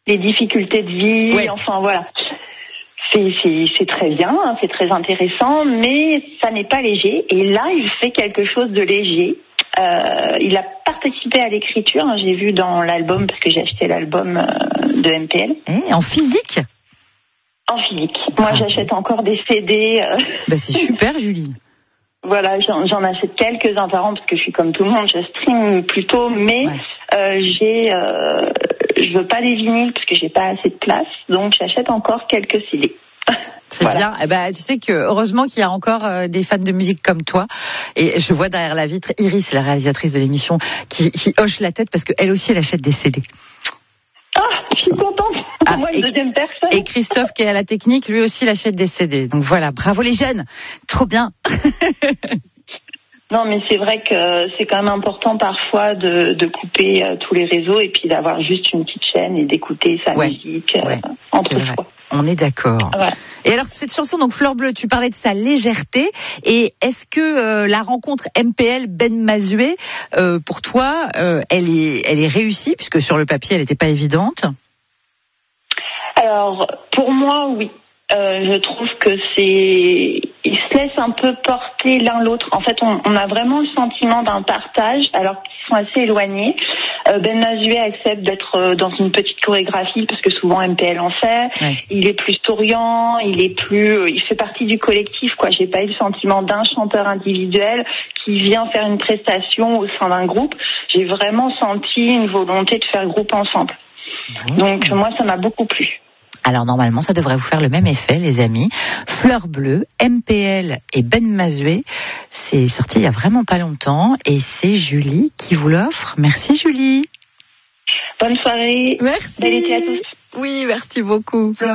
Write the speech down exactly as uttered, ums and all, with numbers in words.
les difficultés de vie, oui. enfin voilà. C'est, c'est, c'est très bien, hein, c'est très intéressant, mais ça n'est pas léger. Et là, il fait quelque chose de léger. Euh, il a participé à l'écriture, hein, j'ai vu dans l'album, parce que j'ai acheté l'album euh, de M P L. Eh, en physique ? En physique. Moi, ah. j'achète encore des C D. Euh... Bah, c'est super, Julie. Voilà, j'en, j'en achète quelques-uns par an, parce que je suis comme tout le monde, je stream plutôt, mais ouais. euh, j'ai, euh, je veux pas des vinyles, parce que j'ai pas assez de place, donc j'achète encore quelques C D. C'est voilà. bien. Eh ben, tu sais que heureusement qu'il y a encore euh, des fans de musique comme toi. Et je vois derrière la vitre Iris, la réalisatrice de l'émission, qui, qui hoche la tête parce qu'elle aussi, elle achète des C D. Ah, je suis contente. Ah, moi, une et, deuxième personne. Et Christophe, qui est à la technique, lui aussi, il achète des C D. Donc voilà, bravo les jeunes. Trop bien. Non, mais c'est vrai que c'est quand même important parfois de, de couper euh, tous les réseaux et puis d'avoir juste une petite chaîne et d'écouter sa ouais, musique euh, ouais, entre soi. On est d'accord. Ouais. Et alors, cette chanson, donc Fleur Bleue, tu parlais de sa légèreté. Et est-ce que euh, la rencontre M P L Ben Mazué, euh, pour toi, euh, elle est, elle est réussie, puisque sur le papier, elle n'était pas évidente? Alors, pour moi, oui. Euh, je trouve que c'est, ils se laissent un peu porter l'un l'autre. En fait, on, on a vraiment le sentiment d'un partage, alors qu'ils sont assez éloignés. Euh, Ben Mazué accepte d'être dans une petite chorégraphie parce que souvent M P L en fait. Ouais. Il est plus souriant, il est plus, il fait partie du collectif, quoi. J'ai pas eu le sentiment d'un chanteur individuel qui vient faire une prestation au sein d'un groupe. J'ai vraiment senti une volonté de faire groupe ensemble. Mmh. Donc moi, ça m'a beaucoup plu. Alors normalement, ça devrait vous faire le même effet, les amis. Fleur Bleue, M P L et Ben Mazué, c'est sorti il y a vraiment pas longtemps et c'est Julie qui vous l'offre. Merci Julie. Bonne soirée. Merci. Bel été à tous. Oui, merci beaucoup. Fleur